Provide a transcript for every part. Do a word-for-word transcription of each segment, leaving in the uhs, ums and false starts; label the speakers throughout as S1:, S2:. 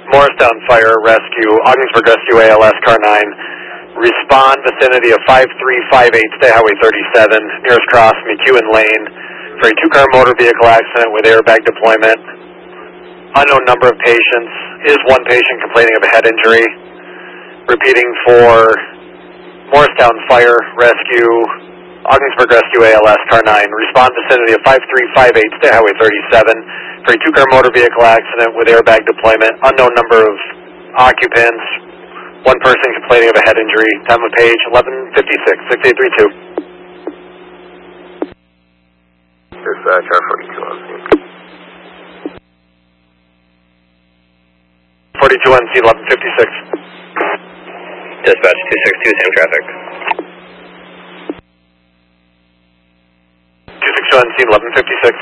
S1: Morristown Fire Rescue, Ogdensburg Rescue A L S Car nine. Respond vicinity of five three five eight State Highway thirty-seven, nearest cross McEwen Lane, for a two-car motor vehicle accident with airbag deployment. Unknown number of patients. Is one patient complaining of a head injury. Repeating for Morristown Fire Rescue, Ogdensburg Rescue A L S Car nine. Respond vicinity of five three five eight State Highway thirty-seven, for a two-car motor vehicle accident with airbag deployment. Unknown number of occupants. One person complaining of a head injury. Time of page eleven fifty-six, six eight three two.
S2: Dispatch R forty-two on scene.
S1: forty-two on scene, eleven fifty-six.
S3: Dispatch two six two, same traffic.
S1: two six two on scene, eleven fifty-six.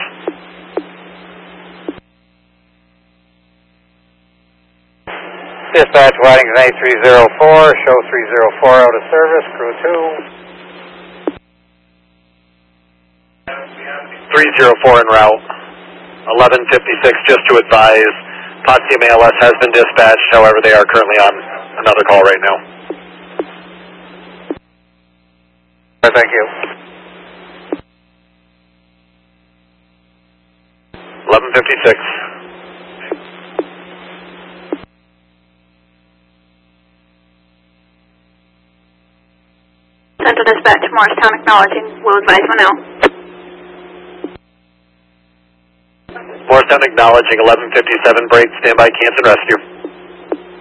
S4: Dispatch Waddington A three zero four, show three zero four out of service, crew two.
S1: three zero four en route. eleven fifty-six, just to advise, Potsdam A L S has been dispatched, however they are currently on another call right now.
S4: Thank you.
S1: eleven fifty-six.
S5: Central Dispatch, Morristown acknowledging. Will advise when now.
S1: Morristown acknowledging, eleven fifty-seven, break, standby, Canton Rescue.